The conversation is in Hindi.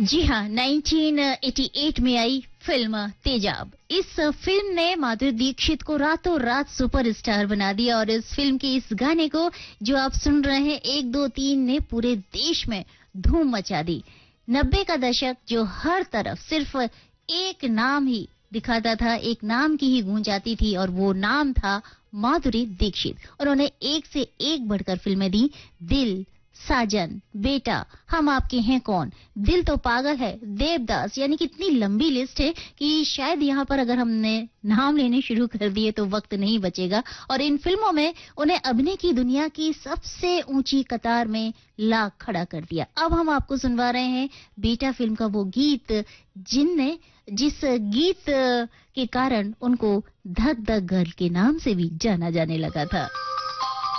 जी हाँ, 1988 में आई फिल्म तेजाब। इस फिल्म ने माधुरी दीक्षित को रातों रात सुपरस्टार बना दिया और इस फिल्म के इस गाने को जो आप सुन रहे हैं 1 2 3 ने पूरे देश में धूम मचा दी। 90 का दशक जो हर तरफ सिर्फ एक नाम ही दिखाता था, एक नाम की ही गूंज आती थी और वो नाम था माधुरी दीक्षित। उन्होंने एक से एक बढ़कर फिल्में दी। दिल, साजन, बेटा, हम आपके हैं कौन, दिल तो पागल है, देवदास, यानी कि इतनी लंबी लिस्ट है कि शायद यहाँ पर अगर हमने नाम लेने शुरू कर दिए तो वक्त नहीं बचेगा। और इन फिल्मों में उन्हें अभिनय की दुनिया की सबसे ऊंची कतार में ला खड़ा कर दिया। अब हम आपको सुनवा रहे हैं बेटा फिल्म का वो गीत जिस गीत के कारण उनको धक धक गर्ल के नाम से भी जाना जाने लगा था।